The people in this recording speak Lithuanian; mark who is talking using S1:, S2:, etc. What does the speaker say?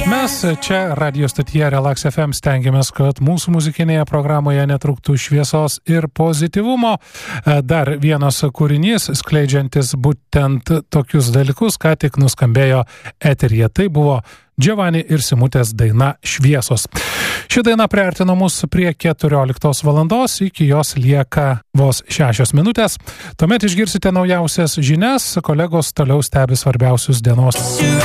S1: Mes čia radio stotyje Relax FM stengiamės, kad mūsų muzikinėje programoje netrūktų šviesos ir pozityvumo. Dar vienas kūrinys, skleidžiantis būtent tokius dalykus, ką tik nuskambėjo eteryje. Tai buvo Giovanni ir Simutės daina Šviesos. Ši daina priartino mus prie 14 valandos, iki jos lieka vos 6 minutės. Tuomet išgirsite naujausias žinias, kolegos toliau stebi svarbiausius dienos